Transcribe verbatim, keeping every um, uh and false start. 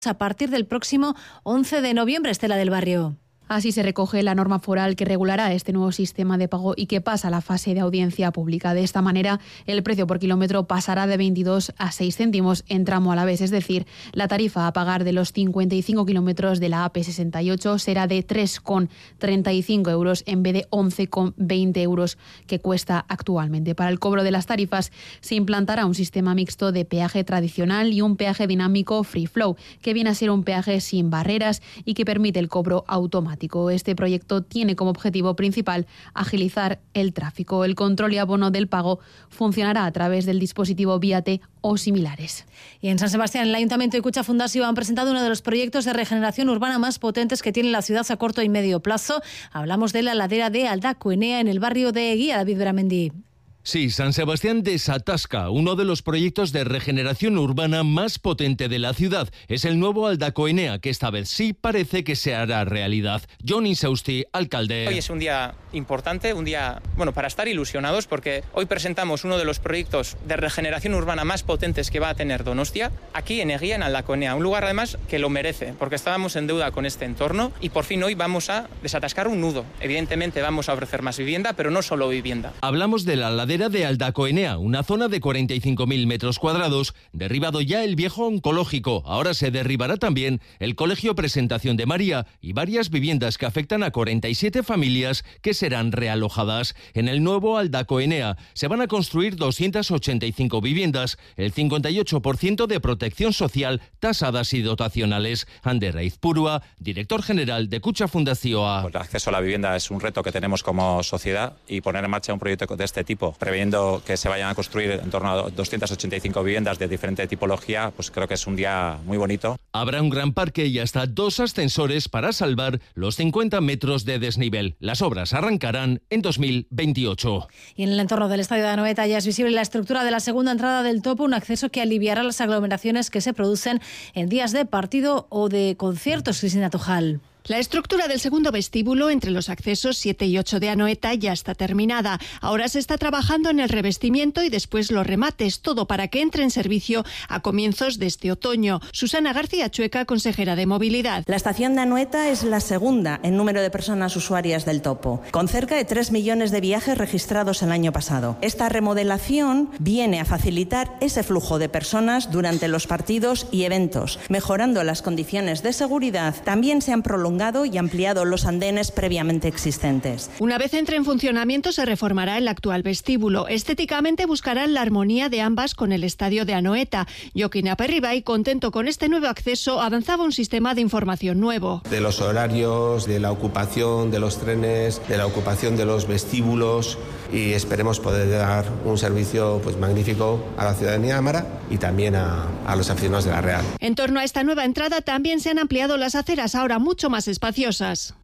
a partir del próximo once de noviembre, Estela del Barrio. Así se recoge la norma foral que regulará este nuevo sistema de pago y que pasa a la fase de audiencia pública. De esta manera, el precio por kilómetro pasará de veintidós a seis céntimos en tramo a la vez. Es decir, la tarifa a pagar de los cincuenta y cinco kilómetros de la A P sesenta y ocho será de tres coma treinta y cinco euros en vez de once coma veinte euros que cuesta actualmente. Para el cobro de las tarifas se implantará un sistema mixto de peaje tradicional y un peaje dinámico free flow, que viene a ser un peaje sin barreras y que permite el cobro automático. Este proyecto tiene como objetivo principal agilizar el tráfico. El control y abono del pago funcionará a través del dispositivo Víate o similares. Y en San Sebastián, el Ayuntamiento y Kutxa Fundazio han presentado uno de los proyectos de regeneración urbana más potentes que tiene la ciudad a corto y medio plazo. Hablamos de la ladera de Aldacoenea en el barrio de Eguía. David Beramendi. Sí, San Sebastián desatasca. Uno de los proyectos de regeneración urbana más potente de la ciudad es el nuevo Aldacoenea, que esta vez sí parece que se hará realidad. Jon Insausti, alcalde. Hoy es un día importante, un día bueno para estar ilusionados, porque hoy presentamos uno de los proyectos de regeneración urbana más potentes que va a tener Donostia, aquí en Eguía, en Aldacoenea. Un lugar además que lo merece, porque estábamos en deuda con este entorno y por fin hoy vamos a desatascar un nudo. Evidentemente vamos a ofrecer más vivienda, pero no solo vivienda. Hablamos de la ladera de Aldacoenea, una zona de cuarenta y cinco mil metros cuadrados, derribado ya el viejo oncológico. Ahora se derribará también el Colegio Presentación de María y varias viviendas que afectan a cuarenta y siete familias que serán realojadas. En el nuevo Aldacoenea se van a construir doscientas ochenta y cinco viviendas, el cincuenta y ocho por ciento de protección social, tasadas y dotacionales. Ander Aizpurua, director general de Kutxa Fundazioa. Pues el acceso a la vivienda es un reto que tenemos como sociedad, y poner en marcha un proyecto de este tipo, previendo que se vayan a construir en torno a doscientas ochenta y cinco viviendas de diferente tipología, pues creo que es un día muy bonito. Habrá un gran parque y hasta dos ascensores para salvar los cincuenta metros de desnivel. Las obras arrancarán en dos mil veintiocho. Y en el entorno del estadio de Anoeta ya es visible la estructura de la segunda entrada del Topo, un acceso que aliviará las aglomeraciones que se producen en días de partido o de conciertos. Cristina Tojal. La estructura del segundo vestíbulo entre los accesos siete y ocho de Anoeta ya está terminada. Ahora se está trabajando en el revestimiento y después los remates, todo para que entre en servicio a comienzos de este otoño. Susana García Chueca, consejera de Movilidad. La estación de Anoeta es la segunda en número de personas usuarias del Topo, con cerca de tres millones de viajes registrados el año pasado. Esta remodelación viene a facilitar ese flujo de personas durante los partidos y eventos, mejorando las condiciones de seguridad. También se han prolongado y ampliado los andenes previamente existentes. Una vez entre en funcionamiento se reformará el actual vestíbulo. Estéticamente buscarán la armonía de ambas con el estadio de Anoeta. Joaquín Aperribay, contento con este nuevo acceso, avanzaba un sistema de información nuevo. De los horarios, de la ocupación de los trenes, de la ocupación de los vestíbulos, y esperemos poder dar un servicio pues magnífico a la ciudadanía ámara y también a, a los aficionados de la Real. En torno a esta nueva entrada también se han ampliado las aceras, ahora mucho más espaciosas.